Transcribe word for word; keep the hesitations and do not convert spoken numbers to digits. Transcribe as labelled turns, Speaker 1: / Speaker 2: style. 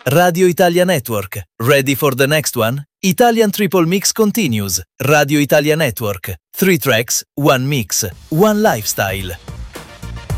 Speaker 1: Radio Italia Network. Ready for the next one? Italian Triple Mix continues. Radio Italia Network. Three tracks, one mix, one lifestyle.